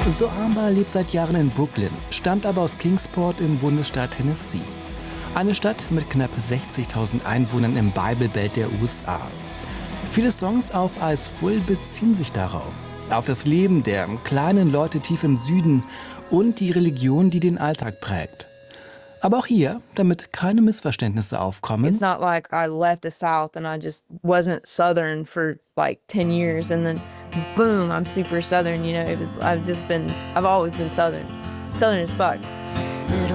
Sohamba lebt seit Jahren in Brooklyn, stammt aber aus Kingsport im Bundesstaat Tennessee. Eine Stadt mit knapp 60.000 Einwohnern im Bible Belt der USA. Viele Songs auf Als Full beziehen sich darauf. Auf das Leben der kleinen Leute tief im Süden und die Religion, die den Alltag prägt. Aber auch hier, damit keine Missverständnisse aufkommen, It's not like I left the South and I just wasn't Southern for like 10 years and then boom, I'm super Southern, I've always been Southern. Southern as fuck.